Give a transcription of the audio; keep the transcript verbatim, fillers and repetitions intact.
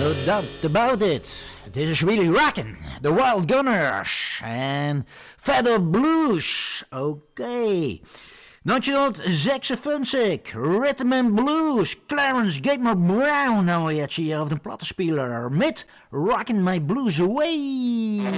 No doubt about it. This is really rockin'. The Wild Gunners en Feather Blues. Oké. Okay. negentienhonderdzesenvijftig. Rhythm and Blues. Clarence Gatemore Brown. Nou, jetzt hier auf dem Plattenspeler mit Rockin' My Blues Away.